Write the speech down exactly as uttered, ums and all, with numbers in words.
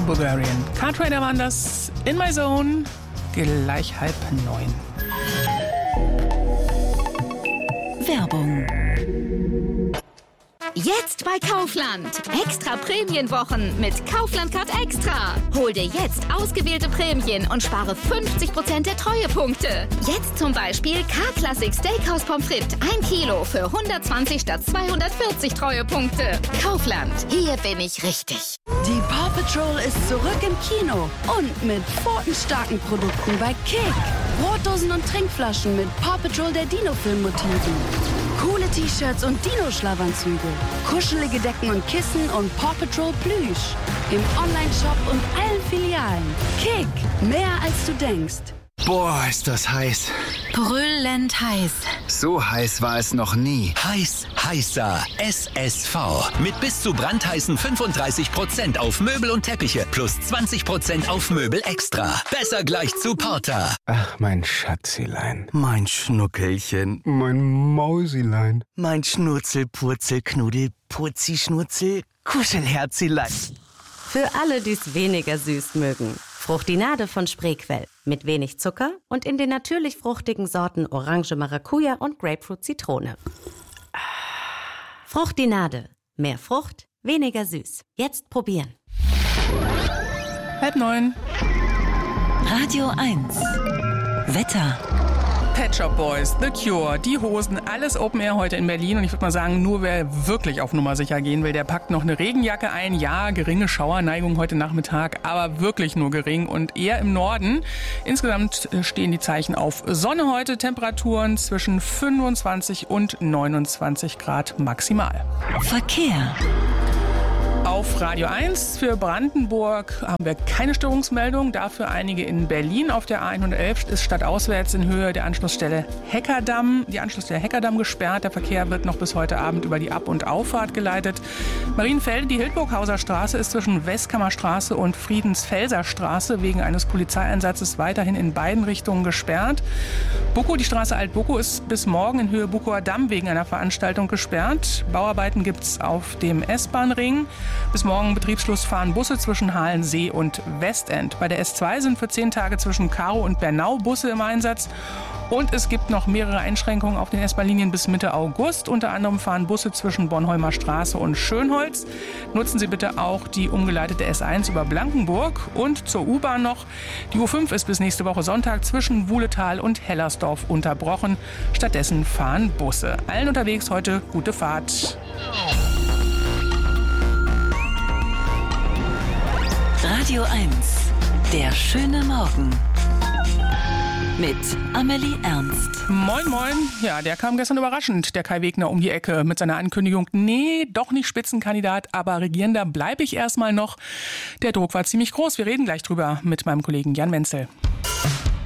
Bulgarian. Car Trader waren das. In My Zone. Gleich halb neun. Werbung. Jetzt bei Kaufland. Extra Prämienwochen mit Kaufland Card Extra. Hol dir jetzt ausgewählte Prämien und spare fünfzig Prozent der Treuepunkte. Jetzt zum Beispiel K-Classic Steakhouse Pommes frites ein Kilo für hundertzwanzig statt zweihundertvierzig Treuepunkte. Kaufland. Hier bin ich richtig. Die Paw Patrol ist zurück im Kino und mit pfotenstarken Produkten bei Kick. Brotdosen und Trinkflaschen mit Paw Patrol der Dino-Film-Motiven. Coole T-Shirts und Dino-Schlafanzüge. Kuschelige Decken und Kissen und Paw Patrol Plüsch. Im Onlineshop und allen Filialen. Kick, mehr als du denkst. Boah, ist das heiß. Brüllend heiß. So heiß war es noch nie. Heiß, heißer S S V. Mit bis zu brandheißen fünfunddreißig Prozent auf Möbel und Teppiche plus zwanzig Prozent auf Möbel extra. Besser gleich zu Porter. Ach, mein Schatzilein. Mein Schnuckelchen. Mein Mausilein. Mein Schnurzel, Purzel, Knuddel, Purzi, Schnurzel, Kuschelherzilein. Für alle, die es weniger süß mögen. Fruchtinade von Spreequell. Mit wenig Zucker und in den natürlich fruchtigen Sorten Orange Maracuja und Grapefruit Zitrone. Fruchtinade. Mehr Frucht, weniger süß. Jetzt probieren. Halb neun. Radio eins. Wetter. Pet Shop Boys, The Cure, Die Hosen, alles Open Air heute in Berlin. Und ich würde mal sagen, nur wer wirklich auf Nummer sicher gehen will, der packt noch eine Regenjacke ein. Ja, geringe Schauerneigung heute Nachmittag, aber wirklich nur gering und eher im Norden. Insgesamt stehen die Zeichen auf Sonne heute, Temperaturen zwischen fünfundzwanzig und neunundzwanzig Grad maximal. Verkehr. Auf Radio eins für Brandenburg haben wir keine Störungsmeldung, dafür einige in Berlin. Auf der A hundertelf ist stadtauswärts in Höhe der Anschlussstelle Heckerdamm, die Anschlussstelle Heckerdamm gesperrt. Der Verkehr wird noch bis heute Abend über die Ab- und Auffahrt geleitet. Marienfelde, die Hildburghauser Straße ist zwischen Westkammerstraße und Friedensfelser Straße wegen eines Polizeieinsatzes weiterhin in beiden Richtungen gesperrt. Bukow, die Straße Alt-Bukow ist bis morgen in Höhe Bukower Damm wegen einer Veranstaltung gesperrt. Bauarbeiten gibt's auf dem S-Bahn-Ring. Bis morgen Betriebsschluss fahren Busse zwischen Halensee und Westend. Bei der S zwei sind für zehn Tage zwischen Karow und Bernau Busse im Einsatz. Und es gibt noch mehrere Einschränkungen auf den S-Bahn-Linien bis Mitte August. Unter anderem fahren Busse zwischen Bornholmer Straße und Schönholz. Nutzen Sie bitte auch die umgeleitete S eins über Blankenburg. Und zur U-Bahn noch. Die U fünf ist bis nächste Woche Sonntag zwischen Wuhletal und Hellersdorf unterbrochen. Stattdessen fahren Busse. Allen unterwegs heute gute Fahrt. Radio eins. Der schöne Morgen. Mit Amelie Ernst. Moin, moin. Ja, der kam gestern überraschend, der Kai Wegner, um die Ecke mit seiner Ankündigung. Nee, doch nicht Spitzenkandidat, aber Regierender bleibe ich erstmal noch. Der Druck war ziemlich groß. Wir reden gleich drüber mit meinem Kollegen Jan Menzel.